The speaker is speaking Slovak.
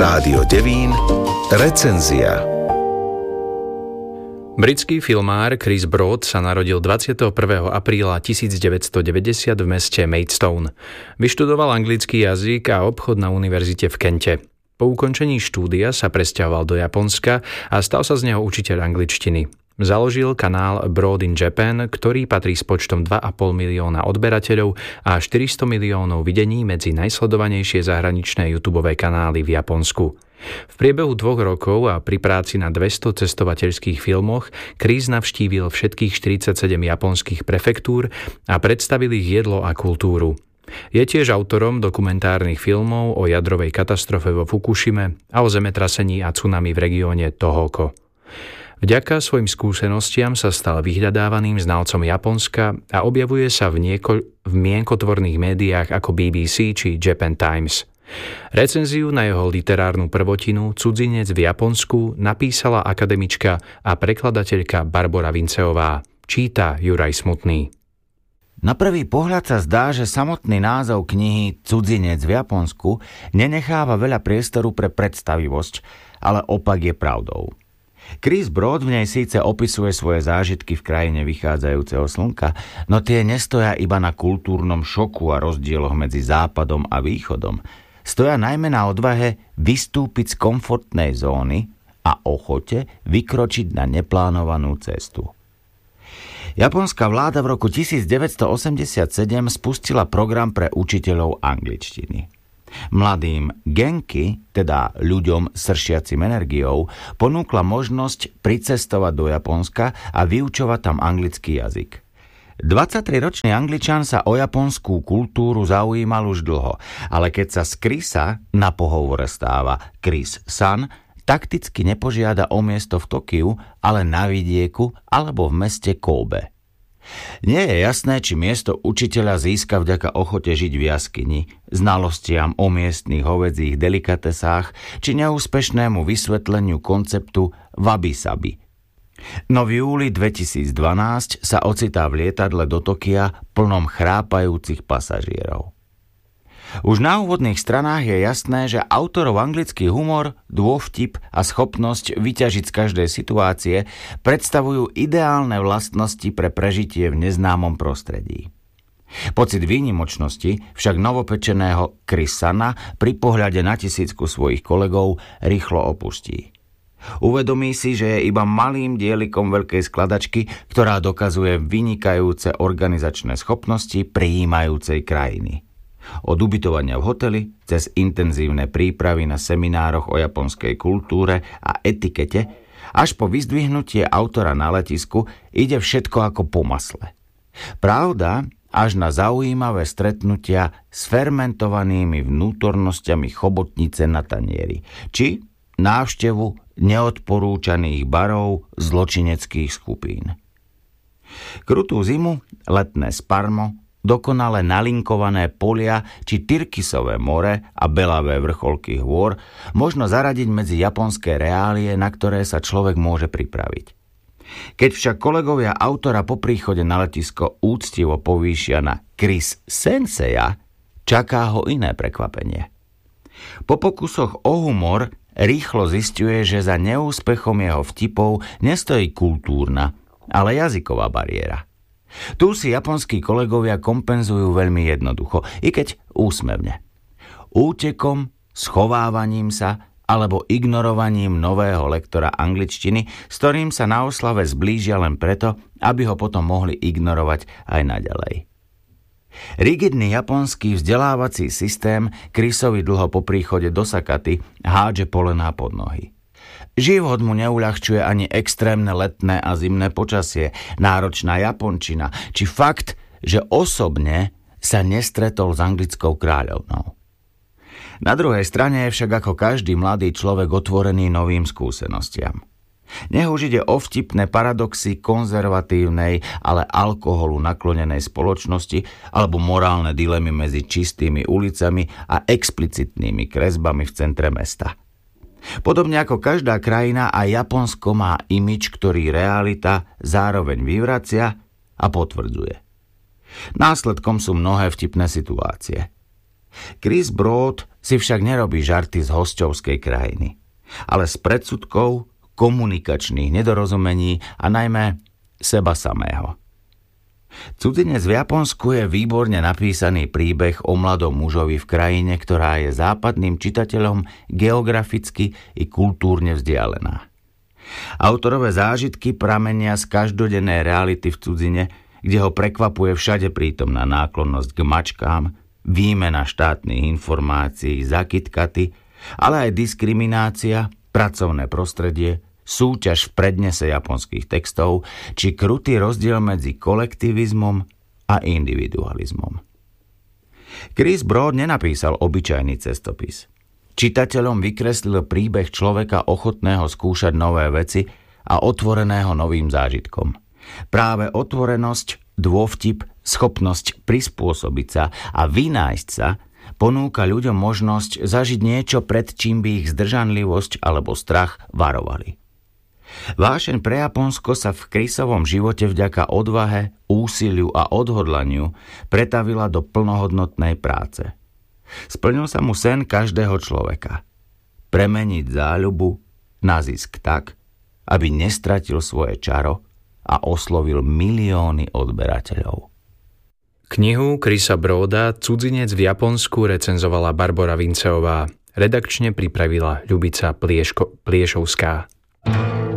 Rádio Devín, recenzia. Britský filmár Chris Broad sa narodil 21. apríla 1990 v meste Maidstone. Vyštudoval anglický jazyk a obchod na univerzite v Kente. Po ukončení štúdia sa presťahoval do Japonska a stal sa z neho učiteľ angličtiny. Založil kanál Broad in Japan, ktorý patrí s počtom 2,5 milióna odberateľov a 400 miliónov videní medzi najsledovanejšie zahraničné YouTubeové kanály v Japonsku. V priebehu 2 rokov a pri práci na 200 cestovateľských filmoch Chris navštívil všetkých 47 japonských prefektúr a predstavil ich jedlo a kultúru. Je tiež autorom dokumentárnych filmov o jadrovej katastrofe vo Fukušime a o zemetrasení a tsunami v regióne Tohoku. Vďaka svojim skúsenostiam sa stal vyhľadávaným znalcom Japonska a objavuje sa v mienkotvorných médiách ako BBC či Japan Times. Recenziu na jeho literárnu prvotinu Cudzinec v Japonsku napísala akademička a prekladateľka Barbora Vinceová. Číta Juraj Smutný. Na prvý pohľad sa zdá, že samotný názov knihy Cudzinec v Japonsku nenecháva veľa priestoru pre predstavivosť, ale opak je pravdou. Chris Broad v nej síce opisuje svoje zážitky v krajine vychádzajúceho slnka, no tie nestoja iba na kultúrnom šoku a rozdieloch medzi západom a východom. Stoja najmä na odvahe vystúpiť z komfortnej zóny a ochote vykročiť na neplánovanú cestu. Japonská vláda v roku 1987 spustila program pre učiteľov angličtiny. Mladým Genki, teda ľuďom sršiacim energiou, ponúkla možnosť pricestovať do Japonska a vyučovať tam anglický jazyk. 23-ročný Angličan sa o japonskú kultúru zaujímal už dlho, ale keď sa z Chrisa na pohovore stáva Chris-san, takticky nepožiada o miesto v Tokiu, ale na vidieku alebo v meste Kobe. Nie je jasné, či miesto učiteľa získa vďaka ochote žiť v jaskyni, znalostiam o miestnych hovedzích delikatesách či neúspešnému vysvetleniu konceptu wabi-sabi. No v júli 2012 sa ocitá v lietadle do Tokia plnom chrápajúcich pasažierov. Už na úvodných stranách je jasné, že autorov anglický humor, dôvtip a schopnosť vyťažiť z každej situácie predstavujú ideálne vlastnosti pre prežitie v neznámom prostredí. Pocit výnimočnosti však novopečeného Chrisana pri pohľade na tisícku svojich kolegov rýchlo opustí. Uvedomí si, že je iba malým dielikom veľkej skladačky, ktorá dokazuje vynikajúce organizačné schopnosti prijímajúcej krajiny. Od ubytovania v hoteli, cez intenzívne prípravy na seminároch o japonskej kultúre a etikete, až po vyzdvihnutie autora na letisku ide všetko ako po masle. Pravda, až na zaujímavé stretnutia s fermentovanými vnútornosťami chobotnice na tanieri, či návštevu neodporúčaných barov zločineckých skupín. Krutú zimu, letné Sparmo, dokonale nalinkované polia či Tyrkisové more a belavé vrcholky hôr možno zaradiť medzi japonské reálie, na ktoré sa človek môže pripraviť. Keď však kolegovia autora po príchode na letisko úctivo povýšia na Chris Senseja, čaká ho iné prekvapenie. Po pokusoch o humor rýchlo zisťuje, že za neúspechom jeho vtipov nestojí kultúrna, ale jazyková bariéra. Tu si japonskí kolegovia kompenzujú veľmi jednoducho, i keď úsmevne. Útekom, schovávaním sa alebo ignorovaním nového lektora angličtiny, s ktorým sa na oslave zblížia len preto, aby ho potom mohli ignorovať aj naďalej. Rigidný japonský vzdelávací systém Chrisovi dlho po príchode do Sakaty hádže polená pod nohy. Život mu neuľahčuje ani extrémne letné a zimné počasie, náročná japončina, či fakt, že osobne sa nestretol s anglickou kráľovnou. Na druhej strane je však ako každý mladý človek otvorený novým skúsenostiam. Nech už ide o vtipné paradoxy konzervatívnej, ale alkoholu naklonenej spoločnosti alebo morálne dilemy medzi čistými ulicami a explicitnými kresbami v centre mesta. Podobne ako každá krajina, aj Japonsko má imidž, ktorý realita zároveň vyvracia a potvrdzuje. Následkom sú mnohé vtipné situácie. Chris Broad si však nerobí žarty z hosťovskej krajiny, ale z predsudkov, komunikačných nedorozumení a najmä seba samého. Cudzinec v Japonsku je výborne napísaný príbeh o mladom mužovi v krajine, ktorá je západným čitateľom geograficky i kultúrne vzdialená. Autorové zážitky pramenia z každodennej reality v cudzine, kde ho prekvapuje všade prítomná náklonnosť k mačkám, výmena štátnych informácií za KitKaty, ale aj diskriminácia, pracovné prostredie, súťaž v prednese japonských textov či krutý rozdiel medzi kolektivizmom a individualizmom. Chris Broad nenapísal obyčajný cestopis. Čitateľom vykreslil príbeh človeka ochotného skúšať nové veci a otvoreného novým zážitkom. Práve otvorenosť, dôvtip, schopnosť prispôsobiť sa a vynájsť sa ponúka ľuďom možnosť zažiť niečo, pred čím by ich zdržanlivosť alebo strach varovali. Vášeň pre Japonsko sa v Chrisovom živote vďaka odvahe, úsiliu a odhodlaniu pretavila do plnohodnotnej práce. Splnil sa mu sen každého človeka. Premeniť záľubu na zisk tak, aby nestratil svoje čaro a oslovil milióny odberateľov. Knihu Chrisa Broada Cudzinec v Japonsku recenzovala Barbora Vinceová. Redakčne pripravila Ľubica Pliešovská.